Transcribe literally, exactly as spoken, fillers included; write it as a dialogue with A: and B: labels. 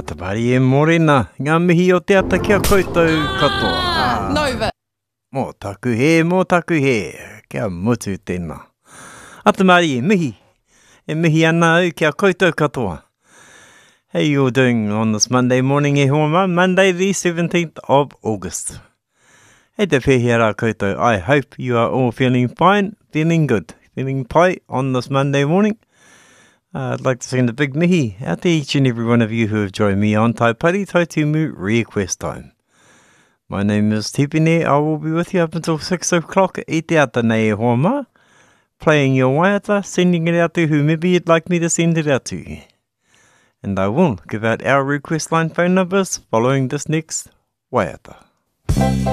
A: Atamari e morena, ngā mihi o te ata kia koutou katoa.
B: Ah, Nova.
A: Mō taku he, mō taku he, kia mutu tēnā. Atamari e mihi, e mihi ana au kia koutou katoa. How you all doing on this Monday morning e hoa, Monday the seventeenth of August. Hei te whehia rā koutou, I hope you are all feeling fine, feeling good, feeling pai on this Monday morning. Uh, I'd like to send a big mihi out to each and every one of you who have joined me on Taipari Tautumu Request Time. My name is Tipene. I will be with you up until six o'clock e te ata nei e hoa ma, playing your waiata, sending it out to whomever you'd like me to send it out to. And I will give out our request line phone numbers following this next waiata.